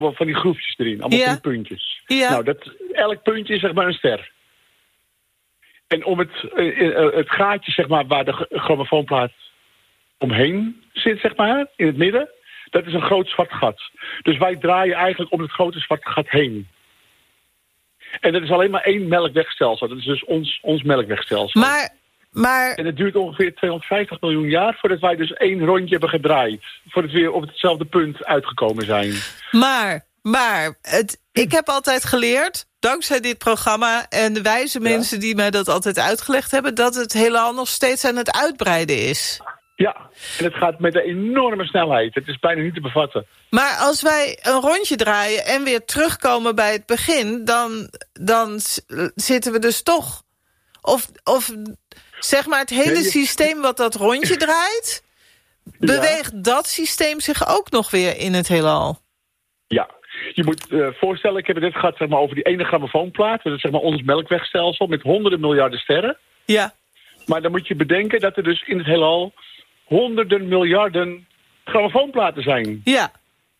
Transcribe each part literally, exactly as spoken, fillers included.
van die groefjes erin. Allemaal Ja. van die puntjes. Ja. Nou, dat, elk puntje is zeg maar een ster. En om het, uh, het gaatje, zeg maar, waar de g- grammofoonplaat omheen zit, zeg maar, in het midden, dat is een groot zwart gat. Dus wij draaien eigenlijk om het grote zwarte gat heen. En dat is alleen maar één melkwegstelsel. Dat is dus ons, ons melkwegstelsel. Maar, maar En het duurt ongeveer tweehonderdvijftig miljoen jaar voordat wij dus één rondje hebben gedraaid. Voordat we weer op hetzelfde punt uitgekomen zijn. Maar, maar, het, ik heb altijd geleerd, dankzij dit programma en de wijze mensen die mij dat altijd uitgelegd hebben, dat het heelal nog steeds aan het uitbreiden is. Ja, en het gaat met een enorme snelheid. Het is bijna niet te bevatten. Maar als wij een rondje draaien en weer terugkomen bij het begin, dan, dan s- zitten we dus toch. Of, of zeg maar het hele Nee, je- systeem wat dat rondje draait, beweegt dat systeem zich ook nog weer in het heelal? Ja, je moet uh, voorstellen, ik heb het net gehad zeg maar, over die ene grammofoonplaat. Dat is zeg maar ons melkwegstelsel met honderden miljarden sterren. Ja. Maar dan moet je bedenken dat er dus in het heelal honderden miljarden grammofoonplaten zijn. Ja.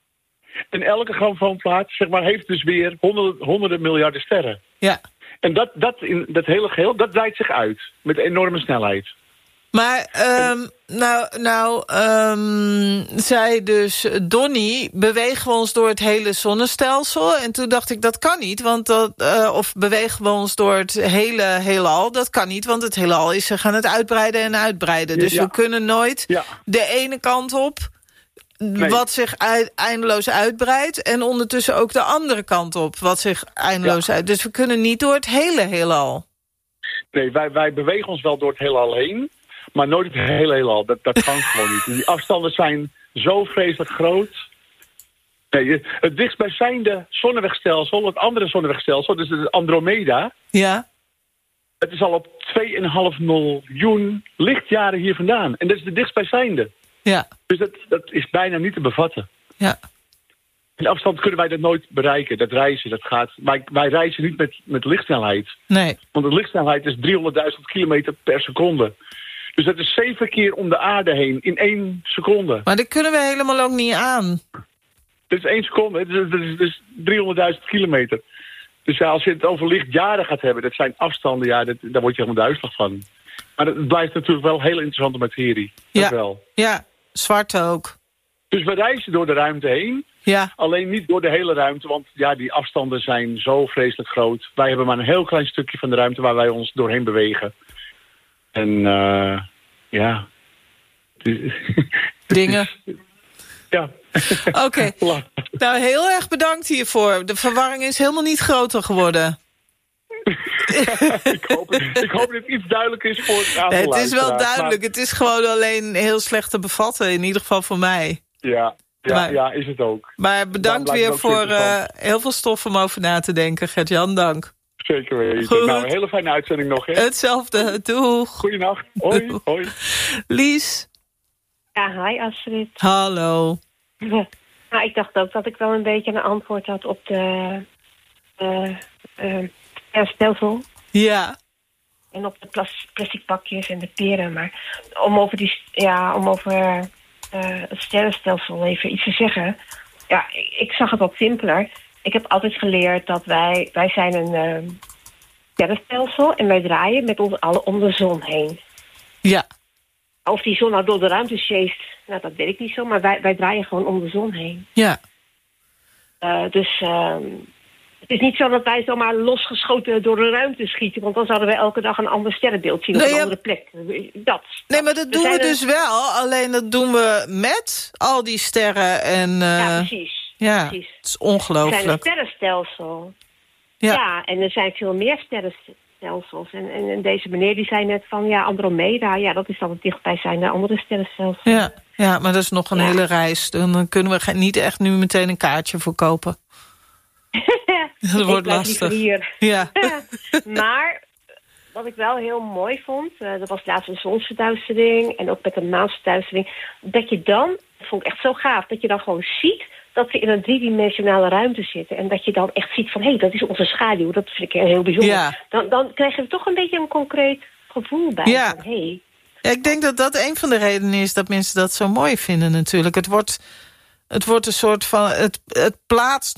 En elke grammofoonplaat zeg maar, heeft dus weer honderden, honderden miljarden sterren. Ja. En dat, dat, in, dat hele geheel, dat draait zich uit. Met enorme snelheid. Maar, um, nou, nou um, zei dus Donnie, bewegen we ons door het hele zonnestelsel? En toen dacht ik, dat kan niet, want dat, uh, of bewegen we ons door het hele heelal? Dat kan niet, want het heelal is zich aan het uitbreiden en uitbreiden. Dus ja. we kunnen nooit ja. de ene kant op, nee. wat zich uit, eindeloos uitbreidt, en ondertussen ook de andere kant op, wat zich eindeloos ja. uit. Dus we kunnen niet door het hele heelal. Nee, wij, wij bewegen ons wel door het heelal heen. Maar nooit het hele heelal. Dat, dat kan gewoon niet. Die afstanden zijn zo vreselijk groot. Nee, het dichtstbijzijnde zonnewegstelsel, het andere zonnewegstelsel, dus het Andromeda. Ja. Het is al op twee komma vijf miljoen lichtjaren hier vandaan. En dat is de dichtstbijzijnde. Ja. Dus dat, dat is bijna niet te bevatten. Ja. Die afstand kunnen wij dat nooit bereiken. Dat reizen, dat gaat. Wij, wij reizen niet met, met lichtsnelheid. Nee. Want de lichtsnelheid is driehonderdduizend kilometer per seconde. Dus dat is zeven keer om de aarde heen in één seconde. Maar dat kunnen we helemaal ook niet aan. Dat is één seconde, dat is, dat is driehonderdduizend kilometer. Dus ja, als je het over lichtjaren gaat hebben, dat zijn afstanden, ja, dat, daar word je helemaal duizelig van. Maar het blijft natuurlijk wel heel interessante materie. Dat Ja, wel. ja, zwart ook. Dus we reizen door de ruimte heen. Ja. Alleen niet door de hele ruimte, want ja, die afstanden zijn zo vreselijk groot. Wij hebben maar een heel klein stukje van de ruimte waar wij ons doorheen bewegen. En uh, ja... Dingen. Ja. Oké. Okay. Nou, heel erg bedankt hiervoor. De verwarring is helemaal niet groter geworden. ik, hoop, ik hoop dat het iets duidelijker is voor het aantal. Nee, het is wel duidelijk. Maar... Het is gewoon alleen heel slecht te bevatten. In ieder geval voor mij. Ja, ja, maar, ja is het ook. Maar bedankt weer voor uh, heel veel stof om over na te denken. Gert-Jan, dank. Zeker weten. Goed. Nou, een hele fijne uitzending nog. Hè? Hetzelfde. Doeg. Goeienacht. Hoi. Doeg. Hoi. Lies. Ja, hi Astrid. Hallo. Nou, ik dacht ook dat ik wel een beetje een antwoord had op de uh, uh, ja, stelsel. Ja. En op de plas plastic pakjes en de peren. Maar om over, die, ja, om over uh, het sterrenstelsel even iets te zeggen. Ja, ik, ik zag het wat simpeler. Ik heb altijd geleerd dat wij, wij zijn een uh, sterrenstelsel en wij draaien met ons allen om de zon heen. Ja. Of die zon nou door de ruimte sjeest, nou dat weet ik niet zo, maar wij, wij draaien gewoon om de zon heen. Ja. Uh, dus uh, het is niet zo dat wij zomaar losgeschoten door de ruimte schieten, want dan zouden wij elke dag een ander sterrenbeeld zien op nee, een ja. andere plek. Dat. Nee, maar dat we doen we dus er... wel, alleen dat doen we met al die sterren en... Uh... Ja, precies. Ja, precies. het is ongelooflijk. We zijn een sterrenstelsel. Ja. ja, en er zijn veel meer sterrenstelsels. En, en, en deze meneer die zei net van, ja, Andromeda, ja, dat is dan het dichtbijzijnde andere sterrenstelsel. Ja, ja, maar dat is nog een ja. hele reis. Dan kunnen we niet echt nu meteen een kaartje voor kopen. Dat wordt lastig. Hier. Ja. Maar wat ik wel heel mooi vond, uh, dat was laatst een zonsverduistering en ook met een maansverduistering, dat je dan, dat vond ik echt zo gaaf, dat je dan gewoon ziet dat we in een driedimensionale ruimte zitten. En dat je dan echt ziet van, hé, hey, dat is onze schaduw. Dat vind ik heel bijzonder. Ja. Dan, dan krijg je er toch een beetje een concreet gevoel bij. Ja. Van, hey. Ja, ik denk dat dat een van de redenen is dat mensen dat zo mooi vinden natuurlijk. Het wordt, het wordt een soort van, het, het plaatst